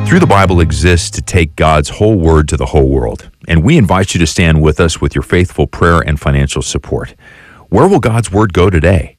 Through the Bible exists to take God's whole word to the whole world, and we invite you to stand with us with your faithful prayer and financial support. Where will God's word go today?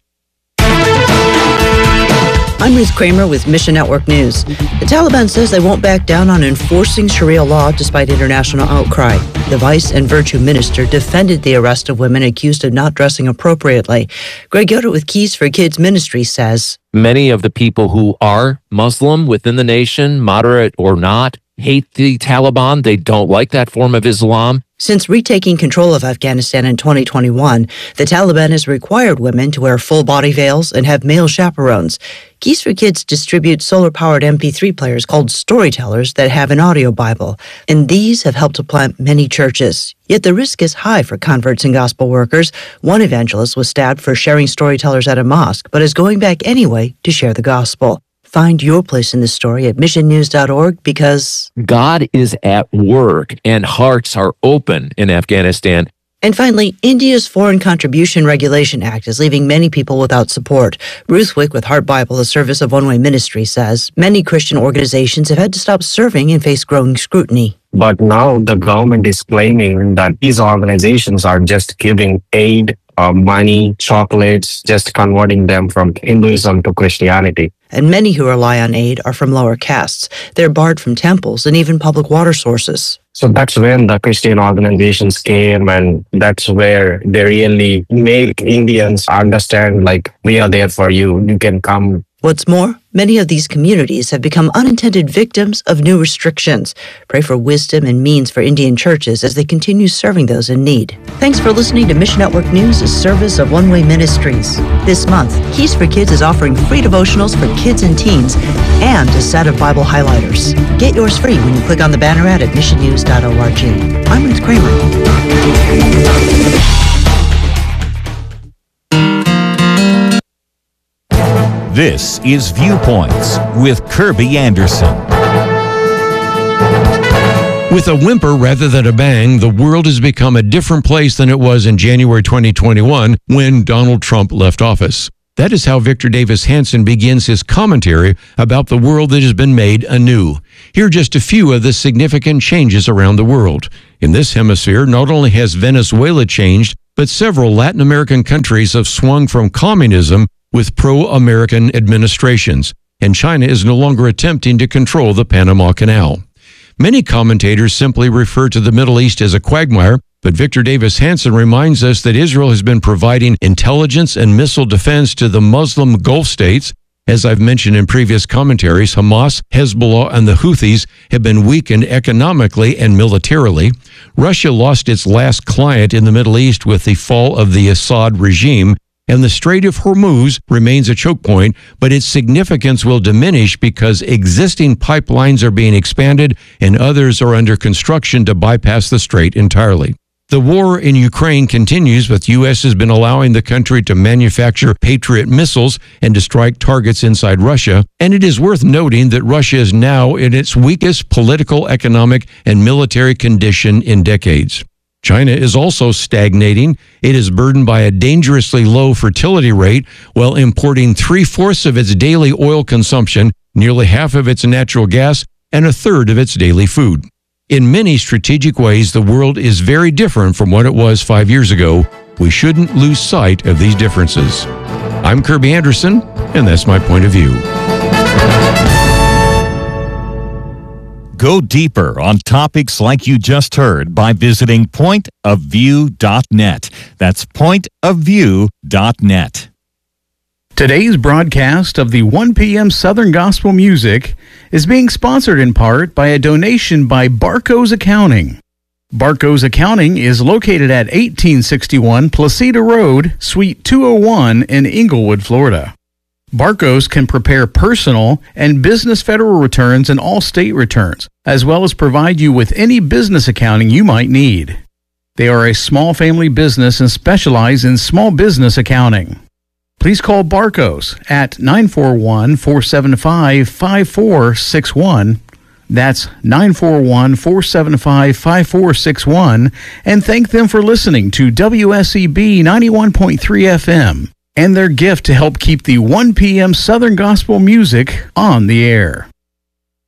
I'm Ruth Kramer with Mission Network News. The Taliban says they won't back down on enforcing Sharia law despite international outcry. The Vice and Virtue Minister defended the arrest of women accused of not dressing appropriately. Greg Yoder with Keys for Kids Ministry says, many of the people who are Muslim within the nation, moderate or not, hate the Taliban. They don't like that form of Islam. Since retaking control of Afghanistan in 2021, the Taliban has required women to wear full body veils and have male chaperones. Keys for Kids distributes solar-powered MP3 players called Storytellers that have an audio Bible, and these have helped to plant many churches. Yet the risk is high for converts and gospel workers. One evangelist was stabbed for sharing Storytellers at a mosque, but is going back anyway to share the gospel. Find your place in the story at missionnews.org because God is at work and hearts are open in Afghanistan. And finally, India's Foreign Contribution Regulation Act is leaving many people without support. Ruth Wick with Heart Bible, a service of One Way Ministry, says many Christian organizations have had to stop serving and face growing scrutiny. But now the government is claiming that these organizations are just giving aid, money, chocolates, just converting them from Hinduism to Christianity. And many who rely on aid are from lower castes. They're barred from temples and even public water sources. So that's when the Christian organizations came, and that's where they really make Indians understand, like, we are there for you. You can come. What's more, many of these communities have become unintended victims of new restrictions. Pray for wisdom and means for Indian churches as they continue serving those in need. Thanks for listening to Mission Network News, a service of One Way Ministries. This month, Keys for Kids is offering free devotionals for kids and teens and a set of Bible highlighters. Get yours free when you click on the banner ad at missionnews.org. I'm Ruth Kramer. This is Viewpoints with Kirby Anderson. With a whimper rather than a bang, the world has become a different place than it was in January 2021 when Donald Trump left office. That is how Victor Davis Hanson begins his commentary about the world that has been made anew. Here are just a few of the significant changes around the world. In this hemisphere, not only has Venezuela changed, but several Latin American countries have swung from communism with pro-American administrations, and China is no longer attempting to control the Panama Canal. Many commentators simply refer to the Middle East as a quagmire, but Victor Davis Hanson reminds us that Israel has been providing intelligence and missile defense to the Muslim Gulf states. As I've mentioned in previous commentaries, Hamas, Hezbollah, and the Houthis have been weakened economically and militarily. Russia lost its last client in the Middle East with the fall of the Assad regime, and the Strait of Hormuz remains a choke point, but its significance will diminish because existing pipelines are being expanded and others are under construction to bypass the strait entirely. The war in Ukraine continues, but the U.S. has been allowing the country to manufacture Patriot missiles and to strike targets inside Russia. And it is worth noting that Russia is now in its weakest political, economic, and military condition in decades. China is also stagnating. It is burdened by a dangerously low fertility rate while importing 3/4 of its daily oil consumption, nearly half of its natural gas, and a third of its daily food. In many strategic ways, the world is very different from what it was 5 years ago. We shouldn't lose sight of these differences. I'm Kirby Anderson, and that's my point of view. Go deeper on topics like you just heard by visiting pointofview.net. That's pointofview.net. Today's broadcast of the 1 p.m. Southern Gospel Music is being sponsored in part by a donation by Barco's Accounting. Barco's Accounting is located at 1861 Placida Road, Suite 201 in Inglewood, Florida. Barco's can prepare personal and business federal returns and all state returns, as well as provide you with any business accounting you might need. They are a small family business and specialize in small business accounting. Please call Barco's at 941-475-5461. That's 941-475-5461, and thank them for listening to WSEB 91.3 FM and their gift to help keep the 1 p.m. Southern Gospel Music on the air.